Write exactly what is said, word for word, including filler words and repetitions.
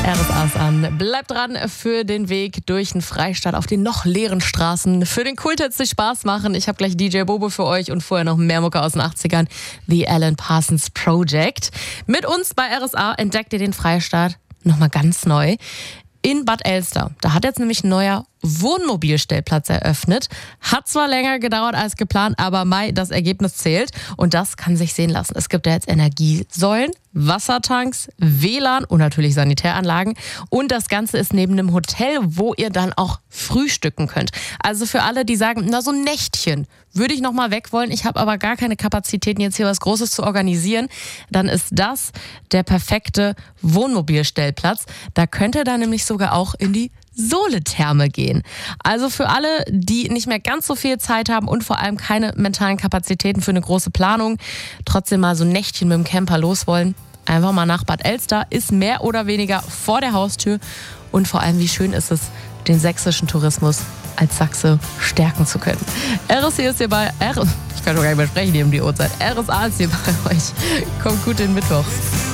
R S A ist an. Bleibt dran für den Weg durch den Freistaat auf den noch leeren Straßen. Für den Kulthits, die Spaß machen. Ich habe gleich D J Bobo für euch und vorher noch mehr Mucke aus den achtzigern. The Alan Parsons Project. Mit uns bei R S A entdeckt ihr den Freistaat nochmal ganz neu. In Bad Elster. Da hat jetzt nämlich ein neuer Wohnmobilstellplatz eröffnet. Hat zwar länger gedauert als geplant, aber Mai, das Ergebnis zählt. Und das kann sich sehen lassen. Es gibt ja jetzt Energiesäulen, Wassertanks, W L A N und natürlich Sanitäranlagen. Und das Ganze ist neben einem Hotel, wo ihr dann auch frühstücken könnt. Also für alle, die sagen, na so ein Nächtchen würde ich noch mal weg wollen, ich habe aber gar keine Kapazitäten, jetzt hier was Großes zu organisieren, dann ist das der perfekte Wohnmobilstellplatz. Da könnt ihr dann nämlich sogar auch in die Soletherme gehen. Also für alle, die nicht mehr ganz so viel Zeit haben und vor allem keine mentalen Kapazitäten für eine große Planung, trotzdem mal so ein Nächtchen mit dem Camper los wollen, einfach mal nach Bad Elster, ist mehr oder weniger vor der Haustür und vor allem, wie schön ist es, den sächsischen Tourismus als Sachse stärken zu können. R S A ist hier bei R ich kann schon gar nicht mehr sprechen hier um die Uhrzeit. R S A ist hier bei euch. Kommt gut in den Mittwoch.